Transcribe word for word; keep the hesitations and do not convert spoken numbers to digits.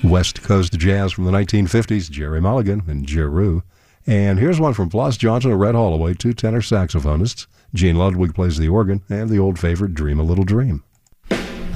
West Coast jazz from the nineteen fifties, Jerry Mulligan and Jeru. And here's one from Floss Johnson and Red Holloway, two tenor saxophonists. Gene Ludwig plays the organ, and the old favorite, Dream a Little Dream.